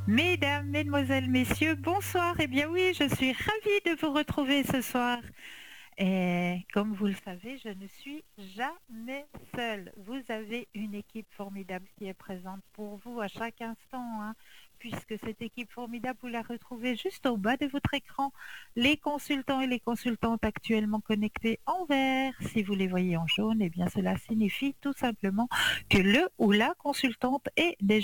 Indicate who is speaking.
Speaker 1: Mesdames, Mesdemoiselles, Messieurs, bonsoir. Eh bien oui, je suis ravie de vous retrouver ce soir. Et comme vous le savez, je ne suis jamais seule. Vous avez une équipe formidable qui est présente pour vous à chaque instant, hein, puisque cette équipe formidable, vous la retrouvez juste au bas de votre écran. Les consultants et les consultantes actuellement connectés en vert. Si vous les voyez en jaune, eh bien cela signifie tout simplement que le ou la consultante est déjà